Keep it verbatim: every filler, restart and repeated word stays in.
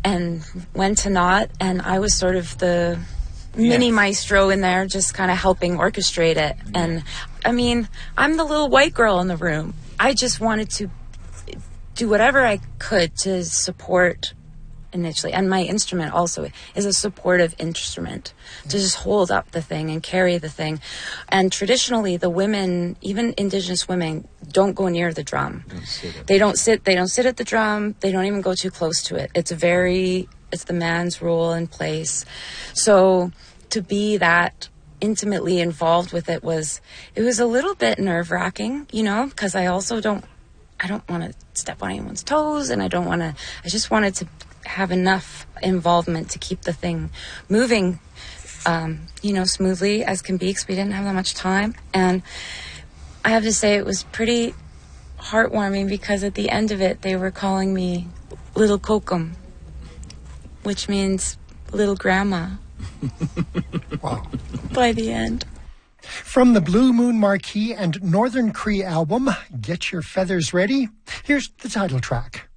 and went to naught, and I was sort of the mini Yes. maestro in there, just kind of helping orchestrate it. And I mean, I'm the little white girl in the room. I just wanted to do whatever I could to support initially, and my instrument also is a supportive instrument to just hold up the thing and carry the thing. And traditionally, the women, even Indigenous women, don't go near the drum. Don't sit at They don't sit. They don't sit at the drum. They don't even go too close to it. It's a very, it's the man's role in place. So to be that intimately involved with it was, it was a little bit nerve wracking, you know, because I also don't, I don't want to step on anyone's toes, and I don't want to, I just wanted to have enough involvement to keep the thing moving, um, you know, smoothly as can be, because we didn't have that much time. And I have to say it was pretty heartwarming, because at the end of it, they were calling me Little Kokum, which means little grandma. Wow. By the end. From the Blue Moon Marquee and Northern Cree album, Get Your Feathers Ready, here's the title track.